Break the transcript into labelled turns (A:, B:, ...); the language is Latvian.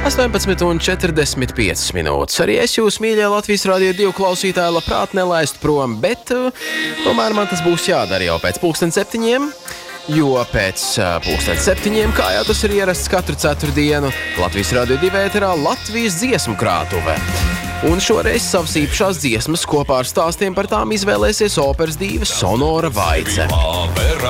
A: 18:45 minūtes. Arī es jūs, mīļie Latvijas Radio 2 klausītāji, labprāt nelaistu prom, bet tomēr man tas būs jādara jau pēc 7:00, jo pēc 7:00, kā jau tas ir ierasts katru ceturtdienu, Latvijas Radio 2 ēterā Latvijas dziesmu krātuve. Un šoreiz savas īpašās dziesmas kopā ar stāstiem par tām izvēlēsies operas dīva Sonora Vaice.